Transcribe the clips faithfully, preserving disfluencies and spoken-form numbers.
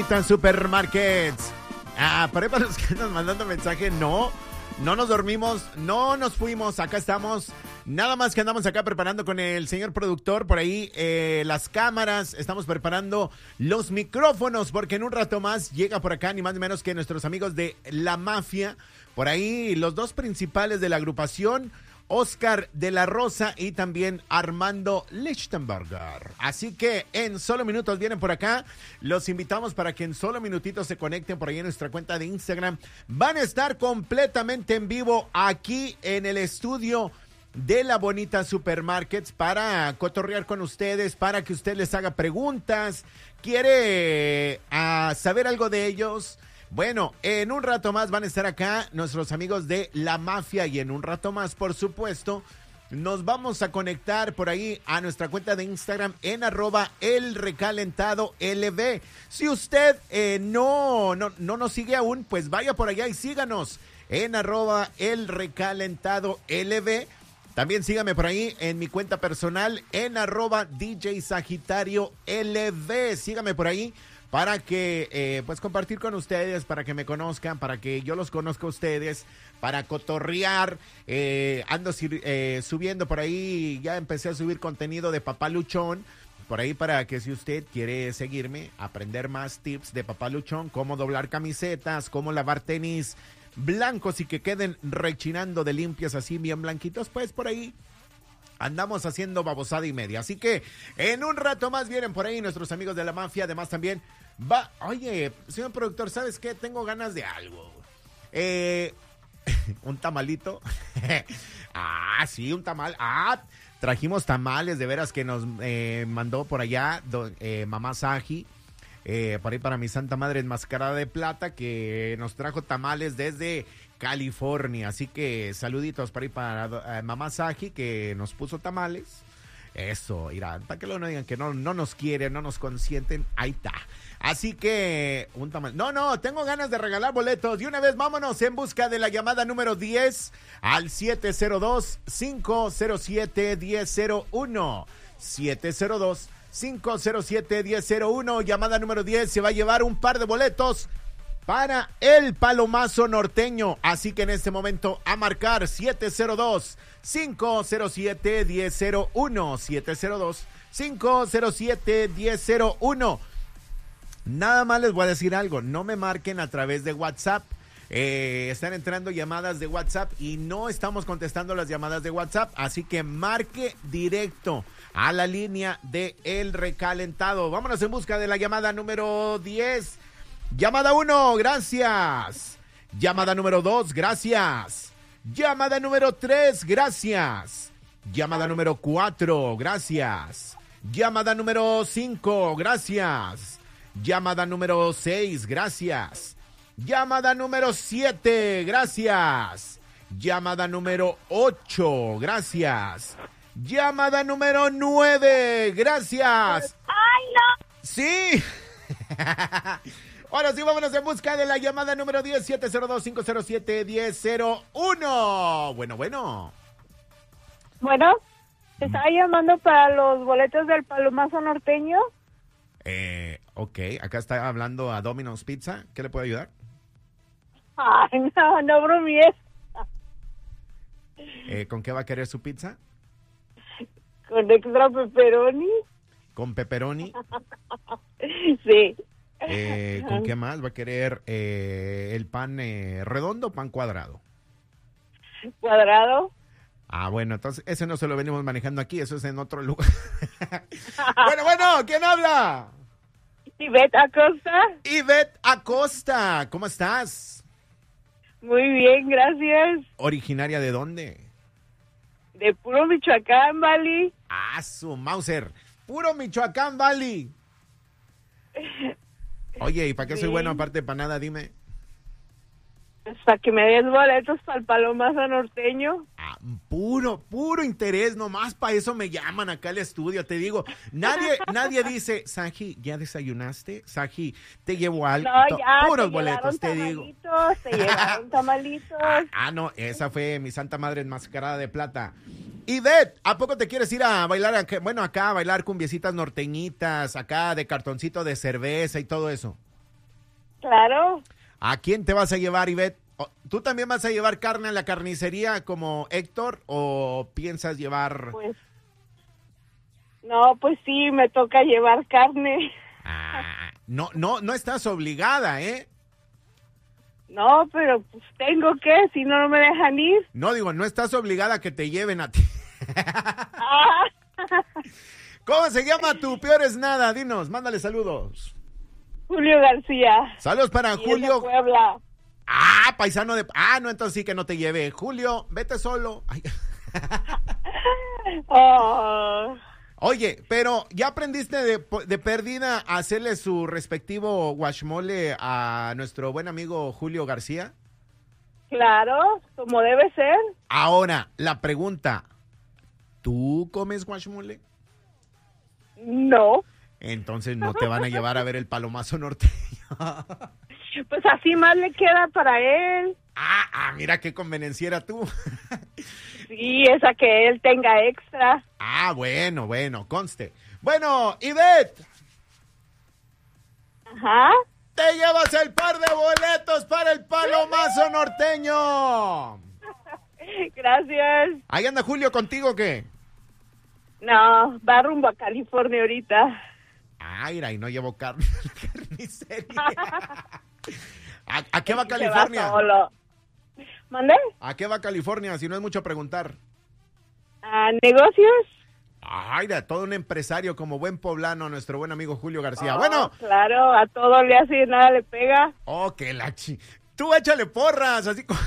Supermarkets. Ah, para los que nos mandando mensaje, no, no nos dormimos, no nos fuimos, acá estamos. Nada más que andamos acá preparando con el señor productor por ahí eh, las cámaras, estamos preparando los micrófonos porque en un rato más llega por acá ni más ni menos que nuestros amigos de La Mafia, por ahí los dos principales de la agrupación, Oscar de la Rosa y también Armando Lichtenberger. Así que en solo minutos vienen por acá. Los invitamos para que en solo minutitos se conecten por ahí en nuestra cuenta de Instagram. Van a estar completamente en vivo aquí en el estudio de La Bonita Supermarkets para cotorrear con ustedes, para que usted les haga preguntas. ¿Quiere uh, saber algo de ellos? Bueno, en un rato más van a estar acá nuestros amigos de La Mafia y en un rato más, por supuesto, nos vamos a conectar por ahí a nuestra cuenta de Instagram en arroba el recalentado L V. Si usted eh, no, no, no nos sigue aún, pues vaya por allá y síganos en arroba el recalentado L V. También sígame por ahí en mi cuenta personal en arroba D J Sagitario L V. Sígame por ahí para que, eh, pues, compartir con ustedes, para que me conozcan, para que yo los conozca a ustedes, para cotorrear. Eh, ando eh, subiendo por ahí, ya empecé a subir contenido de Papá Luchón, por ahí para que si usted quiere seguirme, aprender más tips de Papá Luchón, cómo doblar camisetas, cómo lavar tenis blancos y que queden rechinando de limpios así bien blanquitos, pues por ahí andamos haciendo babosada y media. Así que en un rato más vienen por ahí nuestros amigos de La Mafia. Además también va, oye, señor productor, ¿sabes qué? Tengo ganas de algo. Eh, un tamalito. Ah, sí, un tamal. Ah, trajimos tamales, de veras que nos eh, mandó por allá do, eh, mamá Saji. Eh, por ahí para mi santa madre enmascarada de plata, que nos trajo tamales desde California. Así que saluditos para ahí para eh, mamá Saji, que nos puso tamales. Eso, Irán, para que luego no digan que no, no nos quieren, no nos consienten, ahí está. Así que, un tamal. No, no, tengo ganas de regalar boletos. Y una vez vámonos en busca de la llamada número diez al siete cero dos, cinco cero siete, uno cero cero uno. siete cero dos, cinco cero siete, uno cero cero uno. Llamada número diez, se va a llevar un par de boletos para el Palomazo Norteño. Así que en este momento a marcar siete cero dos, cinco cero siete, uno cero cero uno. siete cero dos, cinco cero siete, uno cero cero uno. Nada más les voy a decir algo, no me marquen a través de WhatsApp. Eh, están entrando llamadas de WhatsApp y no estamos contestando las llamadas de WhatsApp, así que marque directo a la línea de El Recalentado. Vámonos en busca de la llamada número diez. Llamada uno, gracias. Llamada número dos, gracias. Llamada número tres, gracias. Llamada número cuatro, gracias. Llamada número cinco, gracias. Llamada número seis, gracias. Llamada número siete, gracias. Llamada número ocho, gracias. Llamada número nueve, gracias. ¡Ay, no! Sí. Ahora sí, vámonos en busca de la llamada número diez, siete cero dos, cinco cero siete, uno cero cero uno. Bueno, bueno. Bueno, te estaba llamando para los boletos del Palomazo Norteño. Eh, ok, acá está hablando a Domino's Pizza. ¿Qué le puedo ayudar? Ay, no, no bromies. Eh, ¿Con qué va a querer su pizza? Con extra pepperoni. ¿Con pepperoni? Sí. Eh, ¿Con qué más? ¿Va a querer eh, el pan eh, redondo o pan cuadrado? Cuadrado. Ah, bueno, entonces ese no se lo venimos manejando aquí, eso es en otro lugar. Bueno, bueno, ¿quién habla? Ivette Acosta. Ivette Acosta, ¿cómo estás? Muy bien, gracias. ¿Originaria de dónde? De puro Michoacán, Valley. Ah, su Mauser, puro Michoacán Valley. Oye, ¿y para qué soy Sí. bueno aparte para nada? Dime. Pues para que me des boletos para el Palomazo Norteño. Ah, puro, puro interés, nomás para eso me llaman acá al estudio, te digo. Nadie, nadie dice, Saji, ¿ya desayunaste? Saji, te llevo algo. No, ya, Puros te boletos, te digo. tamalitos, te llevaron tamalitos. Ah, ah, no, esa fue mi santa madre enmascarada de plata. Ivette, ¿a poco te quieres ir a bailar? Acá? Bueno, acá a bailar cumbiecitas norteñitas, acá de cartoncito de cerveza y todo eso. Claro. ¿A quién te vas a llevar, Ivette? ¿Tú también vas a llevar carne a la carnicería como Héctor o piensas llevar...? Pues, no, pues sí, me toca llevar carne. Ah, no, no, no estás obligada, ¿eh? No, pero pues tengo que, si no, no me dejan ir. No, digo, no estás obligada a que te lleven a ti. Ah. ¿Cómo se llama tu peor es nada? Dinos, mándale saludos. Julio García. Saludos para Y es de Julio. Puebla. Ah, paisano de... Ah, no, entonces sí que no te lleve. Julio, vete solo. Ay. Oh. Oye, pero ¿ya aprendiste de, de pérdida a hacerle su respectivo guachmole a nuestro buen amigo Julio García? Claro, como debe ser. Ahora, la pregunta, ¿tú comes guachmole? No. Entonces no te van a llevar a ver el palomazo norteño. Pues así más le queda para él. Ah, ah, mira qué convenenciera tú. Sí, esa que él tenga extra. Ah, bueno, bueno, conste. Bueno, Ivette. Ajá. Te llevas el par de boletos para el palomazo norteño. Gracias. ¿Ahí anda Julio contigo o qué? No, va rumbo a California ahorita. Ay, mira, y no llevo carne a la carnicería. ¿A, ¿A qué va California? Se va solo. ¿Mande? ¿A qué va California? Si no es mucho preguntar. ¿A negocios? Ay, de todo un empresario como buen poblano, nuestro buen amigo Julio García. Oh, bueno. Claro, a todo le hace y nada le pega. Oh, que la chi... Tú échale porras, así como...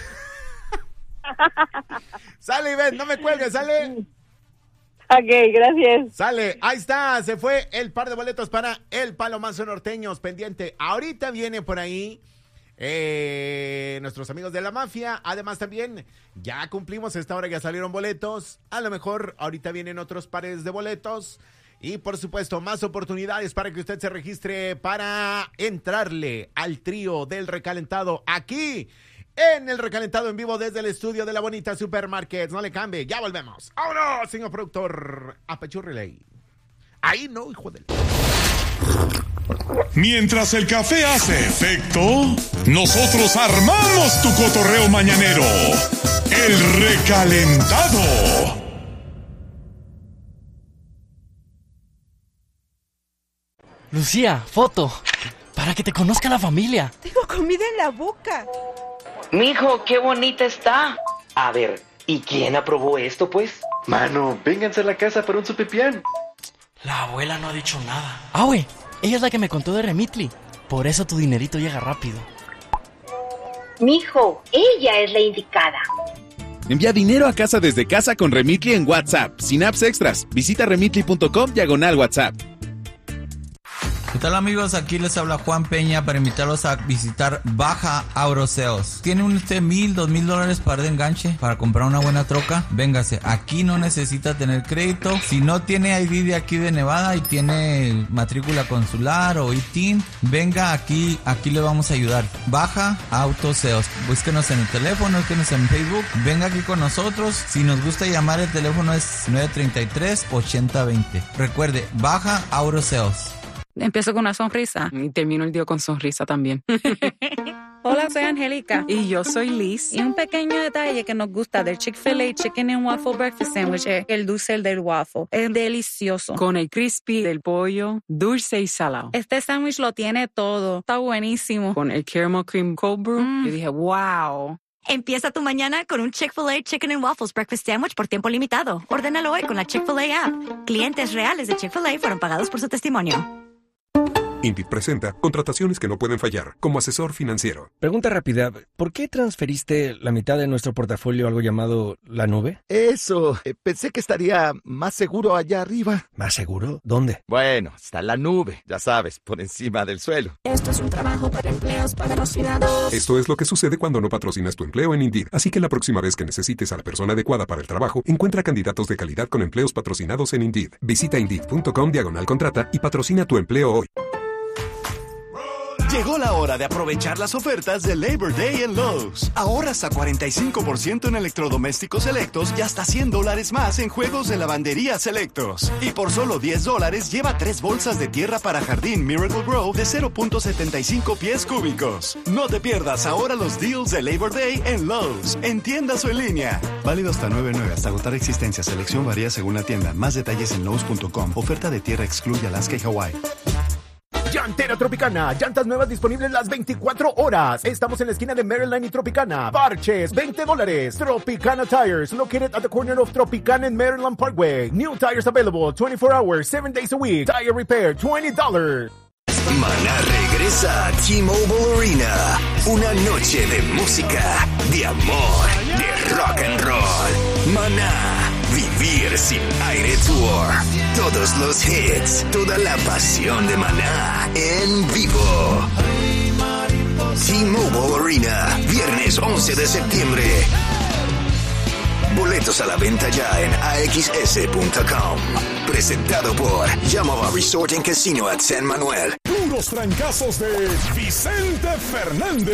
Sale, Ivette, no me cuelgues, sale. Ok, gracias. Sale, ahí está, se fue el par de boletos para el Palomazo Norteños pendiente. Ahorita viene por ahí eh, nuestros amigos de la mafia. Además también ya cumplimos esta hora, ya salieron boletos. A lo mejor ahorita vienen otros pares de boletos. Y por supuesto, más oportunidades para que usted se registre para entrarle al trío del recalentado aquí en el recalentado en vivo desde el estudio de la bonita Supermarket. No le cambie, ya volvemos. ¡Vámonos, señor productor! Apechurrele. Ahí no, hijo del... Mientras el café hace efecto, nosotros armamos tu cotorreo mañanero. El recalentado. Lucía, foto. Para que te conozca la familia. Tengo comida en la boca. Mijo, qué bonita está. A ver, ¿y quién aprobó esto, pues? Mano, vénganse a la casa para un supipián. La abuela no ha dicho nada. Ah, güey, ella es la que me contó de Remitly. Por eso tu dinerito llega rápido. Mijo, ella es la indicada. Envía dinero a casa desde casa con Remitly en WhatsApp, sin apps extras. Visita remitly punto com diagonal WhatsApp. ¿Qué tal, amigos? Aquí les habla Juan Peña para invitarlos a visitar Baja Auroseos. ¿Tiene usted mil, dos mil dólares para de enganche para comprar una buena troca? Véngase, aquí no necesita tener crédito. Si no tiene I D de aquí de Nevada y tiene matrícula consular o I T I N, venga aquí, aquí le vamos a ayudar. Baja Autoseos. Búsquenos en el teléfono, búsquenos en Facebook. Venga aquí con nosotros. Si nos gusta llamar, el teléfono es nueve tres tres, ocho cero dos cero. Recuerde, Baja Auroseos. Empiezo con una sonrisa y termino el día con sonrisa también. Hola, soy Angélica. Y yo soy Liz. Y un pequeño detalle que nos gusta del Chick-fil-A Chicken and Waffle Breakfast Sandwich es el dulce del waffle. Es delicioso. Con el crispy del pollo, dulce y salado. Este sándwich lo tiene todo. Está buenísimo. Con el caramel cream cold brew, mm. yo dije, wow. Empieza tu mañana con un Chick-fil-A Chicken and Waffles Breakfast Sandwich por tiempo limitado. Ordénalo hoy con la Chick-fil-A app. Clientes reales de Chick-fil-A fueron pagados por su testimonio. Indeed presenta contrataciones que no pueden fallar como asesor financiero. Pregunta rápida, ¿por qué transferiste la mitad de nuestro portafolio a algo llamado la nube? Eso, eh, pensé que estaría más seguro allá arriba. ¿Más seguro? ¿Dónde? Bueno, está la nube, ya sabes, por encima del suelo. Esto es un trabajo para empleos patrocinados. Esto es lo que sucede cuando no patrocinas tu empleo en Indeed. Así que la próxima vez que necesites a la persona adecuada para el trabajo, encuentra candidatos de calidad con empleos patrocinados en Indeed. Visita indeed punto com diagonal contrata y patrocina tu empleo hoy. Llegó la hora de aprovechar las ofertas de Labor Day en Lowe's. Ahorra hasta cuarenta y cinco por ciento en electrodomésticos selectos y hasta cien dólares más en juegos de lavandería selectos. Y por solo diez dólares lleva tres bolsas de tierra para jardín Miracle Grow de cero punto setenta y cinco pies cúbicos. No te pierdas ahora los deals de Labor Day en Lowe's, en tiendas o en línea. Válido hasta nueve nueve hasta agotar existencia. Selección varía según la tienda. Más detalles en lowes punto com. Oferta de tierra excluye Alaska y Hawái. Llantera Tropicana, llantas nuevas disponibles las veinticuatro horas. Estamos en la esquina de Maryland y Tropicana. Parches, veinte dólares. Tropicana Tires, located at the corner of Tropicana and Maryland Parkway. New tires available twenty-four hours, seven days a week. Tire repair, twenty dollars. Maná regresa a T-Mobile Arena. Una noche de música, de amor, de rock and roll. Maná, Vivir Sin Aire Tour. Todos los hits, toda la pasión de Maná en vivo. T-Mobile Arena, viernes once de septiembre. Boletos a la venta ya en a x s punto com. Presentado por Yamaha Resort and Casino at San Manuel. Puros trancazos de Vicente Fernández.